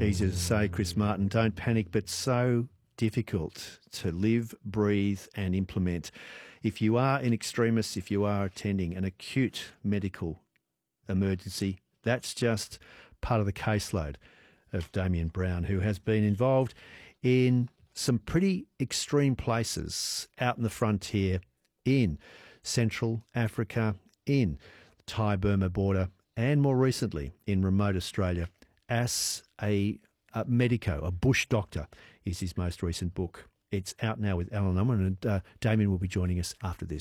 Easy to say, Chris Martin, don't panic, but so difficult to live, breathe and implement. If you are in extremis, if you are attending an acute medical emergency, that's just part of the caseload of Damien Brown, who has been involved in some pretty extreme places out in the frontier in Central Africa, in Thai-Burma border, and more recently in remote Australia as a medico, a bush doctor, is his most recent book. It's out now with Allen Unwin, and Damien will be joining us after this.